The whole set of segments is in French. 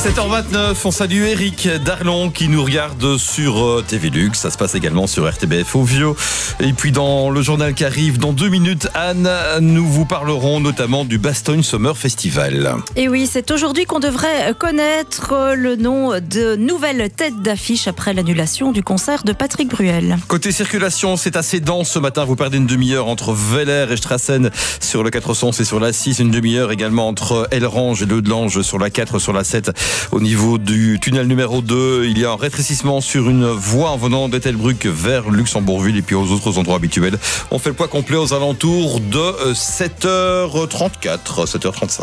7h29, on salue Eric Darlon qui nous regarde sur TV Lux. Ça se passe également sur RTBF Ovio. Et puis dans le journal qui arrive dans 2 minutes, Anne, nous vous parlerons notamment du Bastogne Summer Festival. Et oui, c'est aujourd'hui qu'on devrait connaître le nom de nouvelles têtes d'affiche après l'annulation du concert de Patrick Bruel. Côté circulation, c'est assez dense ce matin. Vous perdez une demi-heure entre Veller et Strassen sur le 400 et sur la 6. Une demi-heure également entre Elrange et Le Delange sur la 4, sur la 7. Au niveau du tunnel numéro 2, il y a un rétrécissement sur une voie en venant d'Ettelbruck vers Luxembourgville et puis aux autres endroits habituels. On fait le point complet aux alentours de 7h34, 7h35.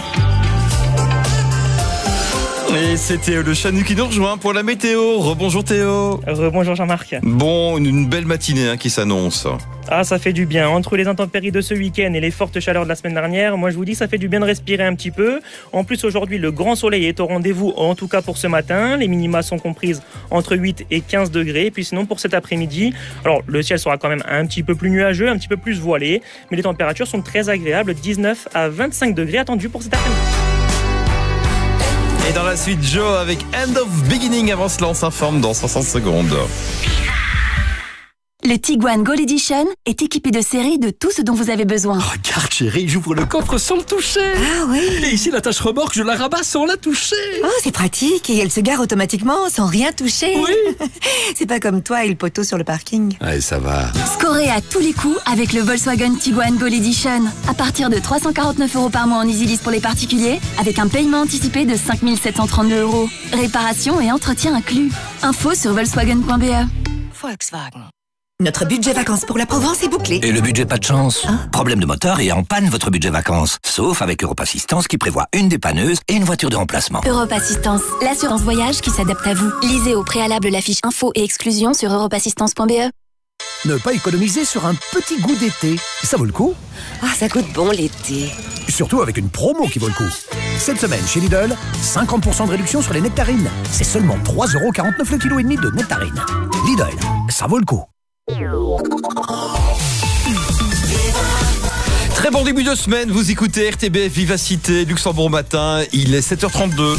Et c'est Théo Le Chanu qui nous rejoint pour la météo. Rebonjour Théo. Rebonjour Jean-Marc. Bon, une belle matinée qui s'annonce. Ah, ça fait du bien. Entre les intempéries de ce week-end et les fortes chaleurs de la semaine dernière, moi je vous dis ça fait du bien de respirer un petit peu. En plus aujourd'hui, le grand soleil est au rendez-vous, en tout cas pour ce matin. Les minima sont comprises entre 8 et 15 degrés. Et puis sinon pour cet après-midi, alors le ciel sera quand même un petit peu plus nuageux, un petit peu plus voilé. Mais les températures sont très agréables, 19 à 25 degrés attendus pour cet après-midi. Et dans la suite, Joe avec End of Beginning. Avant cela, on s'informe dans 60 secondes. Le Tiguan Gold Edition est équipé de série de tout ce dont vous avez besoin. Regarde chérie, j'ouvre le coffre sans le toucher. Ah oui. Et ici la tâche remorque, je la rabats sans la toucher. Oh, c'est pratique et elle se gare automatiquement sans rien toucher. Oui. C'est pas comme toi et le poteau sur le parking. Ouais, ça va. Scorez à tous les coups avec le Volkswagen Tiguan Gold Edition. À partir de 349 € par mois en EasyLease pour les particuliers, avec un paiement anticipé de 5 732 €. Réparation et entretien inclus. Info sur volkswagen.be. Volkswagen. Notre budget vacances pour la Provence est bouclé. Et le budget pas de chance. Problème de moteur et en panne votre budget vacances. Sauf avec Europe Assistance qui prévoit une dépanneuse et une voiture de remplacement. Europe Assistance, l'assurance voyage qui s'adapte à vous. Lisez au préalable la fiche info et exclusion sur europeassistance.be. Ne pas économiser sur un petit goût d'été. Ça vaut le coup. Ah, ça goûte bon l'été. Surtout avec une promo qui vaut le coup. Cette semaine chez Lidl, 50% de réduction sur les nectarines. C'est seulement 3,49 € le kilo et demi de nectarines. Lidl, ça vaut le coup. Très bon début de semaine, vous écoutez RTBF Vivacité, Luxembourg matin, il est 7h32.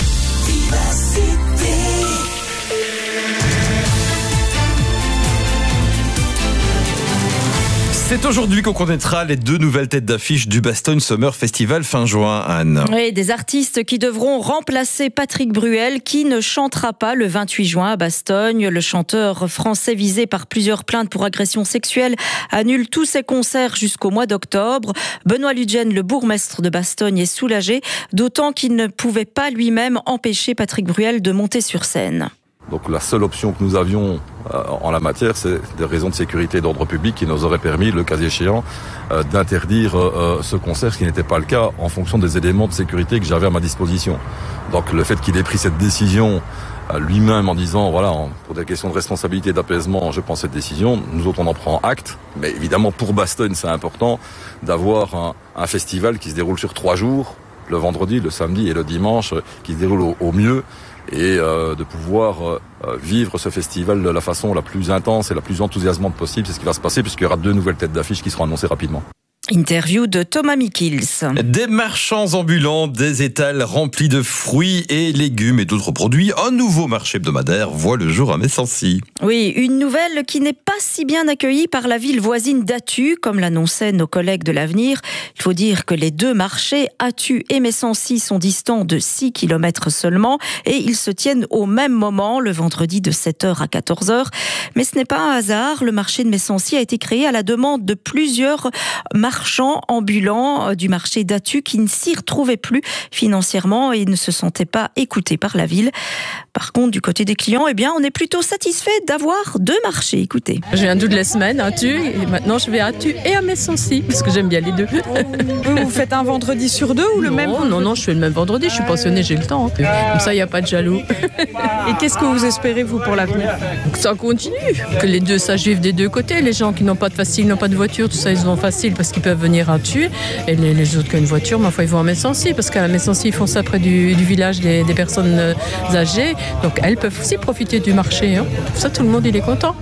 C'est aujourd'hui qu'on connaîtra les 2 nouvelles têtes d'affiche du Bastogne Summer Festival fin juin, Anne. Oui, des artistes qui devront remplacer Patrick Bruel qui ne chantera pas le 28 juin à Bastogne. Le chanteur français visé par plusieurs plaintes pour agression sexuelle annule tous ses concerts jusqu'au mois d'octobre. Benoît Ludgen, le bourgmestre de Bastogne, est soulagé, d'autant qu'il ne pouvait pas lui-même empêcher Patrick Bruel de monter sur scène. Donc la seule option que nous avions en la matière, c'est des raisons de sécurité et d'ordre public qui nous auraient permis, le cas échéant, d'interdire ce concert, ce qui n'était pas le cas en fonction des éléments de sécurité que j'avais à ma disposition. Donc le fait qu'il ait pris cette décision lui-même en disant, voilà, pour des questions de responsabilité et d'apaisement, je prends cette décision, nous autres on en prend acte. Mais évidemment pour Bastogne, c'est important d'avoir un festival qui se déroule sur 3 jours, le vendredi, le samedi et le dimanche, qui se déroule au mieux. Et de pouvoir vivre ce festival de la façon la plus intense et la plus enthousiasmante possible. C'est ce qui va se passer puisqu'il y aura 2 nouvelles têtes d'affiche qui seront annoncées rapidement. Interview de Thomas Mikils. Des marchands ambulants, des étals remplis de fruits et légumes et d'autres produits. Un nouveau marché hebdomadaire voit le jour à Messancy. Oui, une nouvelle qui n'est pas si bien accueillie par la ville voisine d'Attu, comme l'annonçaient nos collègues de l'Avenir. Il faut dire que les 2 marchés, Attu et Messancy, sont distants de 6 km seulement et ils se tiennent au même moment, le vendredi de 7h à 14h. Mais ce n'est pas un hasard, le marché de Messancy a été créé à la demande de plusieurs marchands ambulants du marché d'Attu qui ne s'y retrouvaient plus financièrement et ne se sentaient pas écoutés par la ville. Par contre, du côté des clients, eh bien, on est plutôt satisfait d'avoir 2 marchés. Écoutez. Je viens toutes les semaines à Attu et maintenant je vais à Attu et à Messancy parce que j'aime bien les 2. Vous faites un vendredi sur 2 ou le même? Non, je fais le même vendredi. Je suis passionnée, j'ai le temps. Comme ça, il n'y a pas de jaloux. Et qu'est-ce que vous espérez, vous, pour l'avenir? Que ça continue. Que les 2 sachent vivre des 2 côtés. Les gens qui n'ont pas de facile, n'ont pas de voiture, tout ça, ils ont facile parce qu'ils peuvent venir à Attu. Et les autres qui ont une voiture, ma foi, ils vont à Messancy parce qu'à Messancy, ils font ça près du village des personnes âgées. Donc, elles peuvent aussi profiter du marché. Pour ça, tout le monde, il est content.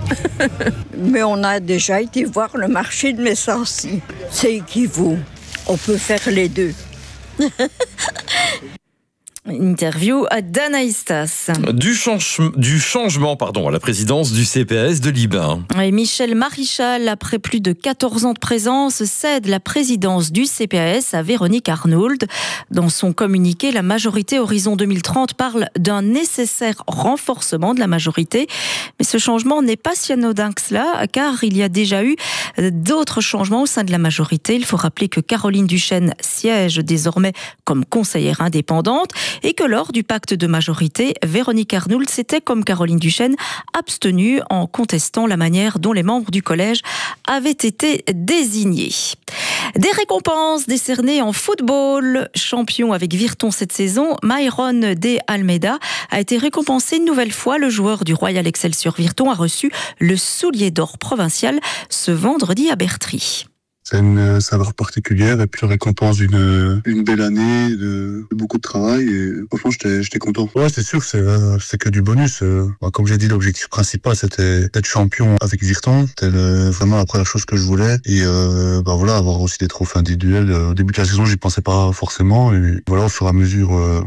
Mais on a déjà été voir le marché de Messancy. C'est équivaut. On peut faire les 2. Interview d'Anaïs Tass. Du changement à la présidence du CPAS de Libin. Et Michel Maréchal, après plus de 14 ans de présence, cède la présidence du CPAS à Véronique Arnould. Dans son communiqué, la majorité Horizon 2030 parle d'un nécessaire renforcement de la majorité. Mais ce changement n'est pas si anodin que cela, car il y a déjà eu d'autres changements au sein de la majorité. Il faut rappeler que Caroline Duchesne siège désormais comme conseillère indépendante et que lors du pacte de majorité, Véronique Arnould s'était, comme Caroline Duchesne, abstenue en contestant la manière dont les membres du collège avaient été désignés. Des récompenses décernées en football. Champion avec Virton cette saison, Myron de Almeida a été récompensé une nouvelle fois. Le joueur du Royal Excelsior Virton a reçu le soulier d'or provincial ce vendredi à Bertry. C'est une saveur particulière et puis la récompense d'une belle année, de beaucoup de travail et franchement j'étais content. Ouais, c'est sûr, c'est que du bonus. Comme j'ai dit, l'objectif principal c'était d'être champion avec Virton. C'était vraiment la première chose que je voulais et voilà, avoir aussi des trophées individuels. Au début de la saison, j'y pensais pas forcément et voilà, au fur et à mesure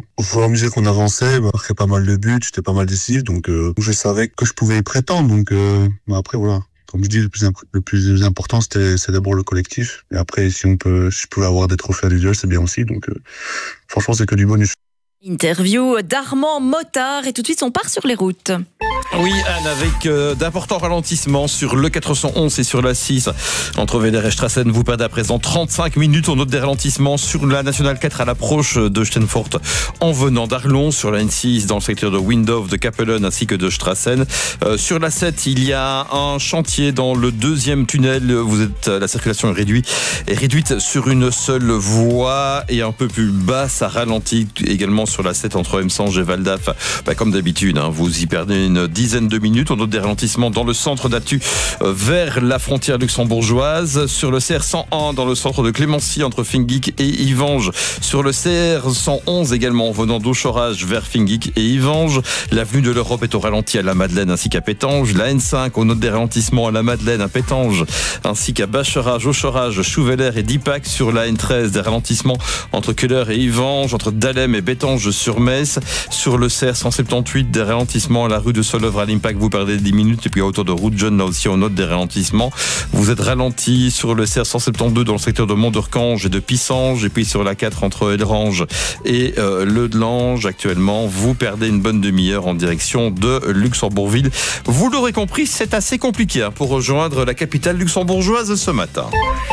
qu'on avançait, marquait pas mal de buts, j'étais pas mal décisif, donc je savais que je pouvais y prétendre. Donc après voilà. Comme je dis, le plus important, c'est d'abord le collectif. Et après, si je pouvais avoir des trophées individuels, c'est bien aussi. Donc, franchement, c'est que du bonus. Interview d'Armand Motard et tout de suite on part sur les routes. Oui, Anne, avec d'importants ralentissements sur le 411 et sur la 6 entre Villers et Strassen. Vous perdez à présent 35 minutes. On note des ralentissements sur la Nationale 4 à l'approche de Steenfort en venant d'Arlon, sur la N6 dans le secteur de Windhof, de Capellen ainsi que de Strassen. Sur la 7, il y a un chantier dans le deuxième tunnel. La circulation est réduite sur une seule voie et un peu plus bas, ça ralentit également sur la 7 entre Emsange et Valdaf. Comme d'habitude, vous y perdez une dizaine de minutes. On note des ralentissements dans le centre d'Attu vers la frontière luxembourgeoise. Sur le CR 101 dans le centre de Clémency entre Fingik et Yvange. Sur le CR 111 également venant d'Auchorage vers Fingik et Yvange. L'avenue de l'Europe est au ralenti à la Madeleine ainsi qu'à Pétange. La N5, on note des ralentissements à la Madeleine, à Pétange ainsi qu'à Bacherage, Auchorage, Chouveler et Dipac. Sur la N13, des ralentissements entre Keller et Yvange, entre Dahlem et Bétange sur Metz. Sur le CR 178, des ralentissements à la rue de Solœuvre à l'Impact, vous perdez 10 minutes. Et puis à hauteur de Route Jeune, là aussi on note des ralentissements. Vous êtes ralenti sur le CR 172 dans le secteur de Mont-d'Orcange et de Pissange. Et puis sur la 4 entre Elrange et Le Delange, actuellement vous perdez une bonne demi-heure en direction de Luxembourgville. Vous l'aurez compris, c'est assez compliqué pour rejoindre la capitale luxembourgeoise ce matin.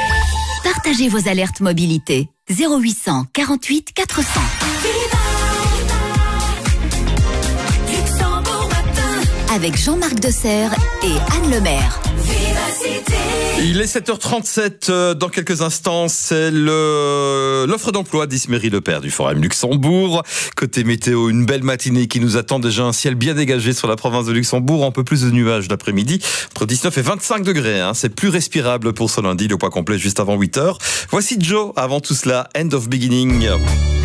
Partagez vos alertes mobilité. 0800 48 400. Avec Jean-Marc Desserre et Anne Lemaire. Il est 7h37, dans quelques instants, c'est l'offre d'emploi d'Isméry Lepère du Forum Luxembourg. Côté météo, une belle matinée qui nous attend, déjà un ciel bien dégagé sur la province de Luxembourg, un peu plus de nuages l'après-midi, entre 19 et 25 degrés. C'est plus respirable pour ce lundi, le point complet juste avant 8h. Voici Joe, avant tout cela, End of Beginning.